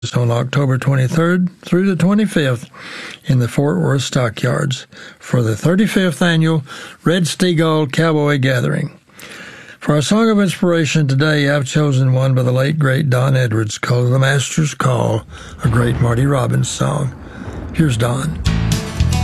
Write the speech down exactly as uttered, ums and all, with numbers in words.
on October twenty-third through the twenty-fifth in the Fort Worth Stockyards for the thirty-fifth annual Red Steagall Cowboy Gathering. For our song of inspiration today, I've chosen one by the late, great Don Edwards called The Master's Call, a great Marty Robbins song. Here's Don.